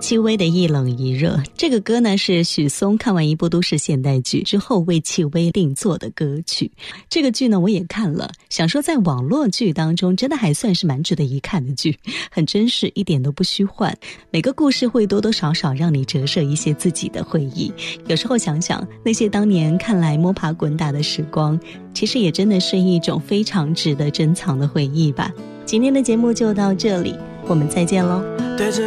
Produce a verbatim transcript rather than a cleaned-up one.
戚薇的一冷一热，这个歌呢是许嵩看完一部都市现代剧之后为戚薇定做的歌曲。这个剧呢我也看了，想说在网络剧当中真的还算是蛮值得一看的剧，很真实，一点都不虚幻，每个故事会多多少少让你折射一些自己的回忆。有时候想想那些当年看来摸爬滚打的时光，其实也真的是一种非常值得珍藏的回忆吧。今天的节目就到这里，我们再见咯。